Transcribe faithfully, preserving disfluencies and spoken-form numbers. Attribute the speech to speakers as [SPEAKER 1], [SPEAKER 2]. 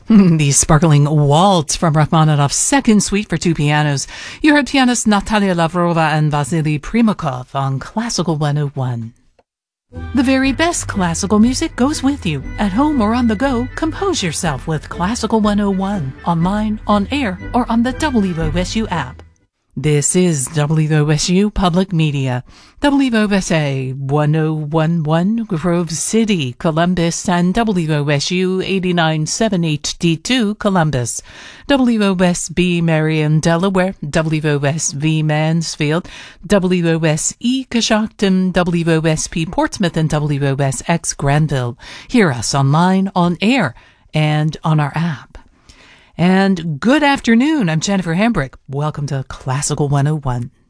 [SPEAKER 1] The sparkling waltz from Rachmaninoff's Second Suite for two pianos. You heard pianists Natalia Lavrova and Vasily Primakov on Classical one oh one. The very best classical music goes with you. At home or on the go, compose yourself with Classical one oh one, online, on air, or on the W O S U app. This is W O S U Public Media, W O S A one oh one point one Grove City, Columbus, and W O S U eighty-nine point seven H D two Columbus, W O S B Marion, Delaware, W O S V Mansfield, W O S E Coshocton, W O S P Portsmouth, and W O S X Granville. Hear us online, on air, and on our app. And good afternoon, I'm Jennifer Hambrick. Welcome to Classical one oh one.